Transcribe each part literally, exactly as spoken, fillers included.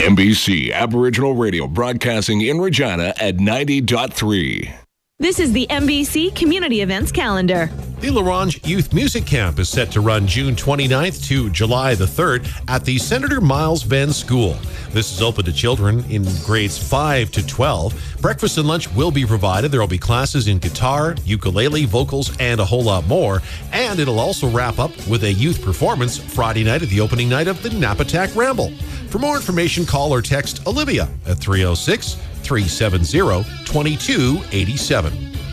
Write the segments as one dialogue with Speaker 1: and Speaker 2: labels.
Speaker 1: M B C Aboriginal Radio broadcasting in Regina at ninety point three.
Speaker 2: This is the M B C Community Events Calendar.
Speaker 3: The LaRange Youth Music Camp is set to run June twenty-ninth to July the third at the Senator Miles Venn School. This is open to children in grades five to twelve. Breakfast and lunch will be provided. There will be classes in guitar, ukulele, vocals, and a whole lot more. And it'll also wrap up with a youth performance Friday night at the opening night of the Napatak Ramble. For more information, call or text Olivia at three oh six, three seven zero, two two eight seven.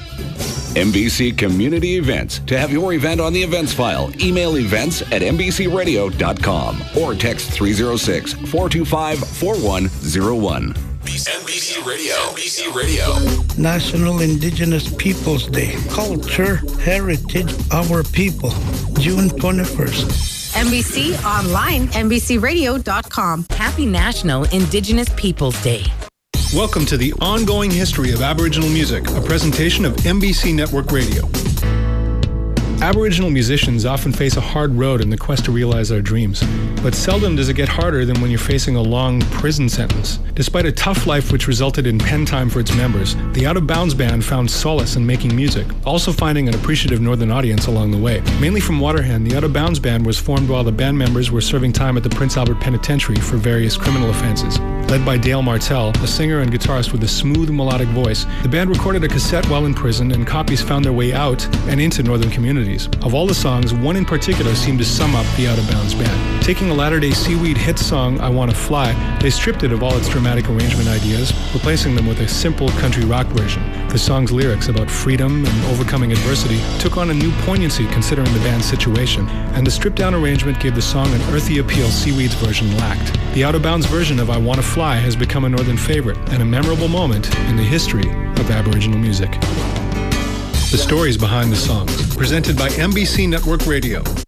Speaker 1: M B C Community Events. To have your event on the events file, email events at m b c radio dot com or text three oh six, four two five, four one oh one.
Speaker 3: M B C Radio. M B C Radio.
Speaker 4: National Indigenous Peoples Day. Culture, heritage, our people. June twenty-first.
Speaker 5: M B C online, m b c radio dot com.
Speaker 6: Happy National Indigenous Peoples Day.
Speaker 7: Welcome to the Ongoing History of Aboriginal Music, a presentation of M B C Network Radio. Aboriginal musicians often face a hard road in the quest to realize their dreams, but seldom does it get harder than when you're facing a long prison sentence. Despite a tough life which resulted in pen time for its members, the Out of Bounds Band found solace in making music, also finding an appreciative northern audience along the way. Mainly from Waterhen, the Out of Bounds Band was formed while the band members were serving time at the Prince Albert Penitentiary for various criminal offenses. Led by Dale Martell, a singer and guitarist with a smooth melodic voice, the band recorded a cassette while in prison, and copies found their way out and into northern communities. Of all the songs, one in particular seemed to sum up the Out of Bounds Band. Taking a latter-day Seaweed hit song, I Wanna Fly, they stripped it of all its dramatic arrangement ideas, replacing them with a simple country rock version. The song's lyrics about freedom and overcoming adversity took on a new poignancy considering the band's situation, and the stripped-down arrangement gave the song an earthy appeal Seaweed's version lacked. The Out of Bounds version of I Wanna Fly has become a northern favorite and a memorable moment in the history of Aboriginal music. The stories behind the songs, presented by M B C Network Radio.